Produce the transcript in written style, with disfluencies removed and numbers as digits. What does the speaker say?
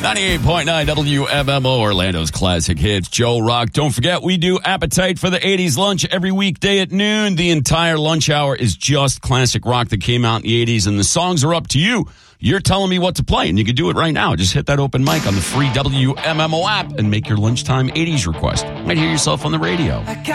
98.9 WMMO, Orlando's classic hits. Joe Rock. Don't forget, we do Appetite for the 80s lunch every weekday at noon. The entire lunch hour is just classic rock that came out in the 80s, and the songs are up to you. You're telling me what to play, and you can do it right now. Just hit that open mic on the free WMMO app and make your lunchtime 80s request. You might hear yourself on the radio.